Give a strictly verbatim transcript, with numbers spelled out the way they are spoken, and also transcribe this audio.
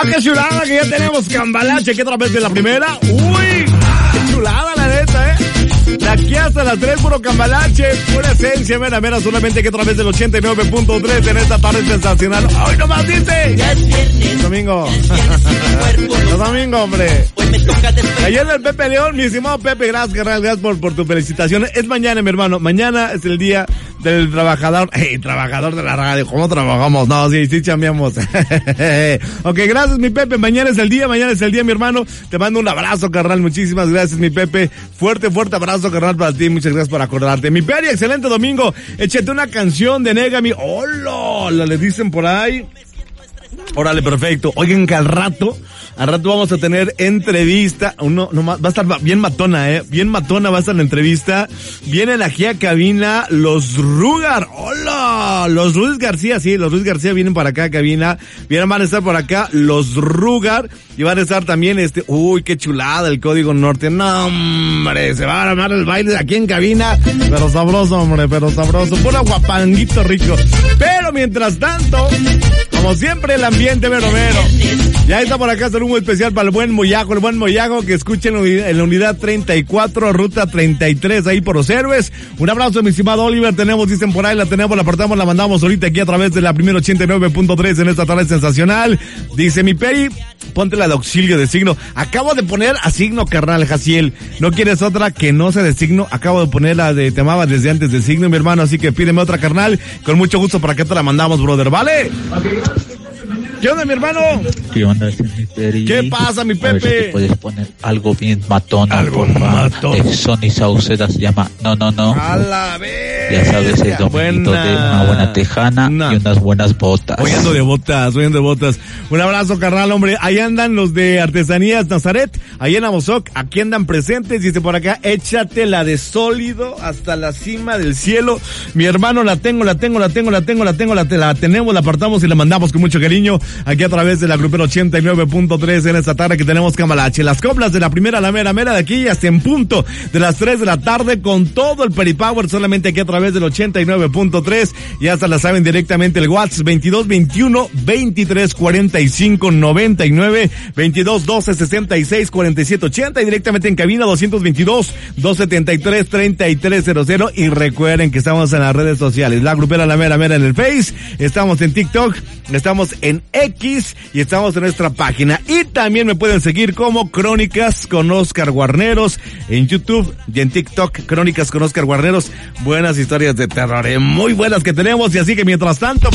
¡Ah, qué chulada! Que ya tenemos Cambalache, que otra vez de la primera. ¡Uy! ¡Qué chulada, la neta, eh! De aquí hasta las tres, puro Cambalache, pura esencia, mera, mera, solamente que a través del ochenta y nueve punto tres en esta tarde sensacional. ¡Hoy nomás dice! Ya es viernes. Domingo. Ya es viernes y mi cuerpo Los domingos, hombre. Hoy me toca despertar. Ayer el Pepe León, mi estimado Pepe, gracias, carnal, gracias por, por tu felicitación. Es mañana, mi hermano, mañana es el día del trabajador, hey, trabajador de la radio. ¿Cómo trabajamos? No, sí, sí chambeamos. Ok, gracias, mi Pepe, mañana es el día, mañana es el día, mi hermano. Te mando un abrazo, carnal, muchísimas gracias, mi Pepe. Fuerte, fuerte abrazo, carnal, para ti, muchas gracias por acordarte. Mi Peri, excelente domingo. Échate una canción de Négami. ¡Hola! Le dicen por ahí. Órale, perfecto. Oigan que al rato, al rato vamos a tener entrevista. Uno, no, va a estar bien matona, eh. Bien matona va a estar la entrevista. Vienen aquí a cabina los Rugar. Hola, los Ruiz García, sí, los Ruiz García vienen para acá a cabina. Vienen, van a estar por acá los Rugar. Y van a estar también este, uy, qué chulada el Código Norte. No, hombre, se va a armar el baile aquí en cabina. Pero sabroso, hombre, pero sabroso. Puro guapanguito rico. Pero mientras tanto, como siempre, el ambiente mero mero. Ya está por acá saludo especial para el buen Moyago, el buen Moyago que escuchen en la unidad treinta y cuatro, ruta treinta y tres, ahí por los héroes. Un abrazo, mi estimado Oliver. Tenemos, dicen por ahí, la tenemos, la apartamos, la mandamos ahorita aquí a través de la primera ochenta y nueve punto tres en esta tarde sensacional. Dice mi Peri, ponte la de auxilio de signo. Acabo de poner a signo, carnal, Jaciel. ¿No quieres otra que no sea de signo? Acabo de poner la de te amaba desde antes de signo, mi hermano, así que pídeme otra, carnal. Con mucho gusto para que te la mandamos, brother, ¿vale? ¿Qué onda, mi hermano? ¿Qué onda, mi Peri? ¿Qué pasa, mi A ver si Pepe? te puedes poner algo bien matón. Algo matón. De Sony Sauceda se llama No, no, no. A la vez. Ya sabes, el dominguito de una buena tejana Nah. y unas buenas botas. Hoy ando de botas, hoy ando de botas. Un abrazo, carnal, hombre. Ahí andan los de Artesanías Nazaret, ahí en Amozoc, aquí andan presentes. Dice por acá, échate la de sólido hasta la cima del cielo. Mi hermano, la tengo, la tengo, la tengo, la tengo, la tengo, la, te, la tenemos, la apartamos y la mandamos con mucho cariño aquí a través de la grupera ochenta y nueve punto tres en esta tarde que tenemos Cambalache. Las coplas de la primera a la mera mera de aquí hasta en punto de las tres de la tarde con todo el Peripower solamente aquí a través del ochenta y nueve punto tres y hasta la saben directamente el WhatsApp veintidós veintiuno veintitrés cuarenta y cinco noventa y nueve, veintidós doce sesenta y seis cuarenta y siete ochenta y directamente en cabina doscientos veintidós doscientos setenta y tres treinta y tres cero cero. Y recuerden que estamos en las redes sociales, la grupera la mera mera en el Face, estamos en TikTok, estamos en X y estamos en nuestra página. Y también me pueden seguir como Crónicas con Oscar Guarneros en YouTube y en TikTok, Crónicas con Oscar Guarneros. Buenas historias de terror, eh, muy buenas que tenemos. Y así que mientras tanto,